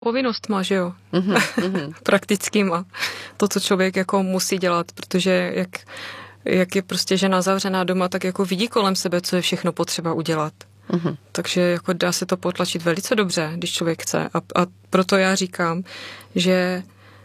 povinnostma, že jo? Praktickýma. To, co člověk jako musí dělat, protože jak je prostě žena zavřená doma, tak jako vidí kolem sebe, co je všechno potřeba udělat. Takže jako dá se to potlačit velice dobře, když člověk chce. A proto já říkám, že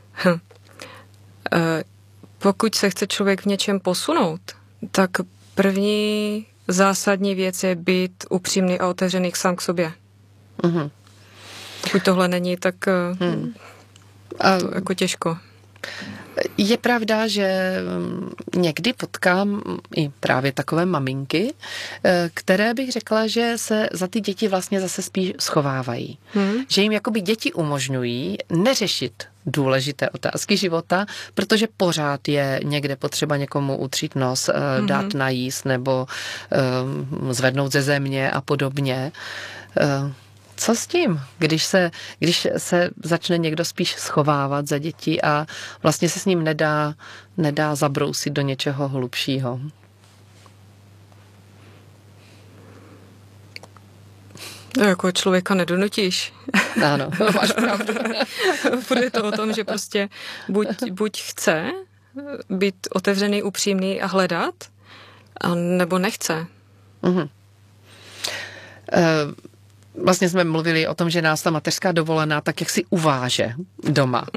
pokud se chce člověk v něčem posunout, tak první zásadní věc je být upřímný a otevřený sám k sobě. Pokud tohle není, tak to jako těžko. Je pravda, že někdy potkám i právě takové maminky, které bych řekla, že se za ty děti vlastně zase spíš schovávají. Že jim jakoby děti umožňují neřešit důležité otázky života, protože pořád je někde potřeba někomu utřít nos, dát najíst nebo zvednout ze země a podobně. Co s tím, když se začne někdo spíš schovávat za děti a vlastně se s ním nedá zabrousit do něčeho hlubšího? No, jako člověka nedonutíš. Ano, máš pravdu. Bude to o tom, že prostě buď chce být otevřený, upřímný a hledat, nebo nechce. Vlastně jsme mluvili o tom, že nás ta mateřská dovolená tak jak si uváže doma.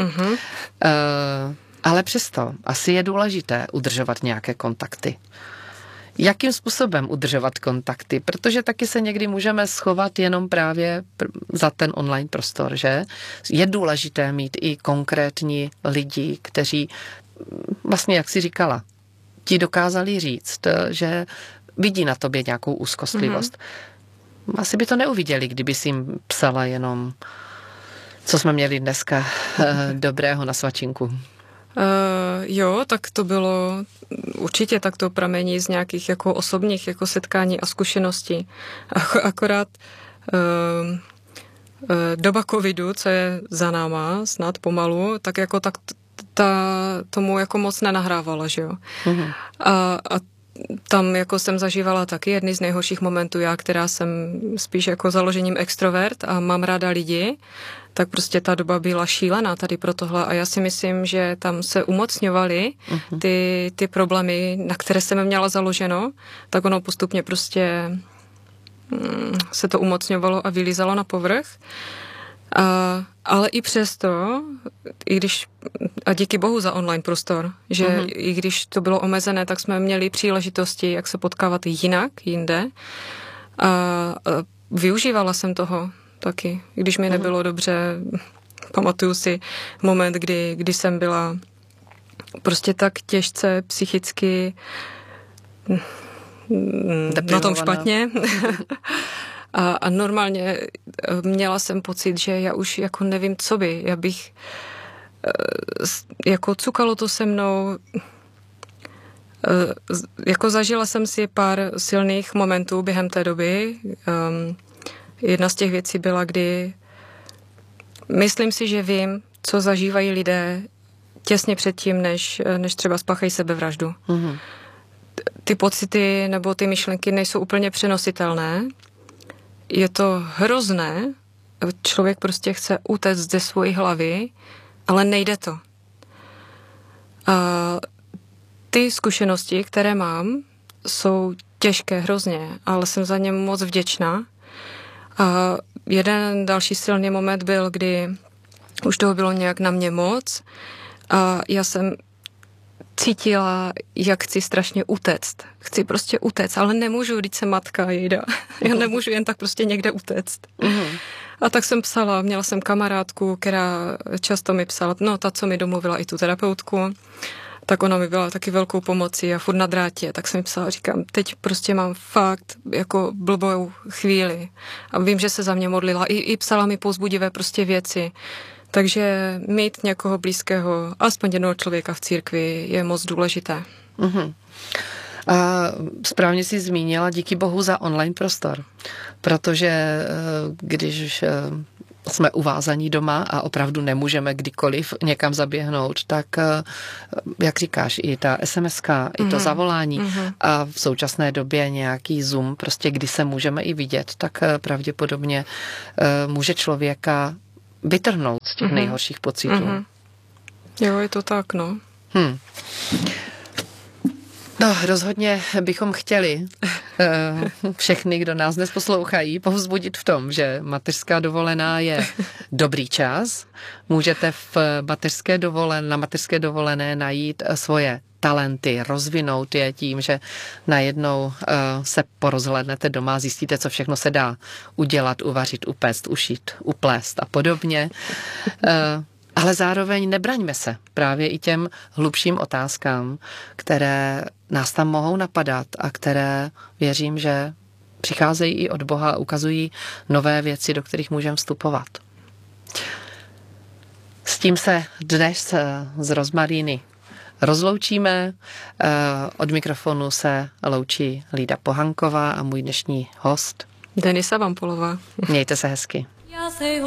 Ale přesto asi je důležité udržovat nějaké kontakty. Jakým způsobem udržovat kontakty? Protože taky se někdy můžeme schovat jenom právě za ten online prostor, že? Je důležité mít i konkrétní lidi, kteří vlastně, jak jsi říkala, ti dokázali říct, že vidí na tobě nějakou úzkostlivost. Asi by to neuviděli, kdyby si jim psala jenom, co jsme měli dneska dobrého na svačinku. Jo, tak to bylo, určitě tak to pramení z nějakých jako osobních jako setkání a zkušeností. Akorát doba covidu, co je za náma, snad pomalu, tak jako tak tomu jako moc nenahrávala, že jo. A tam jako jsem zažívala taky jedny z nejhorších momentů, já, která jsem spíš jako založením extrovert a mám ráda lidi, tak prostě ta doba byla šílená tady pro tohle a já si myslím, že tam se umocňovaly ty problémy, na které jsem měla založeno, tak ono postupně prostě se to umocňovalo a vylízalo na povrch. Ale i přesto, a díky bohu za online prostor, že i když to bylo omezené, tak jsme měli příležitosti, jak se potkávat jinak, jinde. A využívala jsem toho taky, když mi nebylo dobře. Pamatuju si moment, kdy jsem byla prostě tak těžce psychicky na tom špatně. A normálně měla jsem pocit, že já už jako nevím, co by. Já bych jako cukalo to se mnou. Jako zažila jsem si pár silných momentů během té doby. Jedna z těch věcí byla, kdy myslím si, že vím, co zažívají lidé těsně předtím, než třeba spáchají sebevraždu. Ty pocity nebo ty myšlenky nejsou úplně přenositelné. Je to hrozné, člověk prostě chce utéct ze své hlavy, ale nejde to. A ty zkušenosti, které mám, jsou těžké hrozně, ale jsem za ně moc vděčná. A jeden další silný moment byl, kdy už toho bylo nějak na mě moc a já jsem cítila, jak chci strašně utéct. Chci prostě utéct, ale nemůžu, když jsem matka jejda. Já nemůžu jen tak prostě někde utéct. A tak jsem psala, měla jsem kamarádku, která často mi psala, no ta, co mi domluvila i tu terapeutku, tak ona mi byla taky velkou pomocí a furt na drátě, tak jsem mi psala, říkám, teď prostě mám fakt jako blbou chvíli a vím, že se za mě modlila. I psala mi povzbudivé prostě věci. Takže mít někoho blízkého, aspoň jednoho člověka v církvi, je moc důležité. A správně si zmínila, díky bohu za online prostor, protože když jsme uvázaní doma a opravdu nemůžeme kdykoliv někam zaběhnout, tak jak říkáš, i ta SMS-ka, i to zavolání a v současné době nějaký Zoom, prostě kdy se můžeme i vidět, tak pravděpodobně může člověka vytrhnout z těch nejhorších pocitů. Jo, je to tak, no. No, rozhodně bychom chtěli všechny, kdo nás dnes poslouchají, povzbudit v tom, že mateřská dovolená je dobrý čas. Můžete na mateřské dovolené najít svoje talenty, rozvinout je tím, že najednou se porozhlédnete doma, zjistíte, co všechno se dá udělat, uvařit, upéct, ušít, uplést a podobně. Ale zároveň nebraňme se právě i těm hlubším otázkám, které nás tam mohou napadat a které věřím, že přicházejí i od Boha a ukazují nové věci, do kterých můžeme vstupovat. S tím se dnes z Rozmaríny rozloučíme. Od mikrofonu se loučí Lída Pohanková a můj dnešní host Denisa Vampolová. Mějte se hezky.